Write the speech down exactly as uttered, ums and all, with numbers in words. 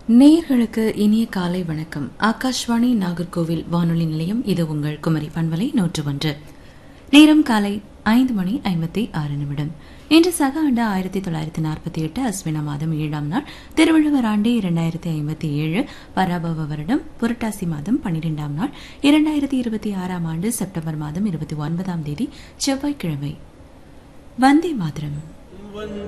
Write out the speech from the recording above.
நேயர்களுக்கு இனிய காலை வணக்கம். ஆகாஷ்வாணி நாகர்கோவில் வானொலி நிலையம். இது உங்கள் குமரி பண்பலை நூற்று ஒன்று. நேரம் காலை ஐந்து மணி ஐம்பத்தி ஆறு நிமிடம். இன்று சக ஆண்டு ஆயிரத்தி தொள்ளாயிரத்தி நாற்பத்தி எட்டு அஸ்வின மாதம் ஏழாம் நாள், திருவள்ளுவர் ஆண்டு இரண்டாயிரத்தி ஐம்பத்தி ஏழு, பராபவ வருடம் புரட்டாசி மாதம் பனிரெண்டாம் நாள், இரண்டாயிரத்தி இருபத்தி ஆறாம் ஆண்டு செப்டம்பர் மாதம் இருபத்தி ஒன்பதாம் தேதி செவ்வாய்க்கிழமை. வந்தே மாதரம்.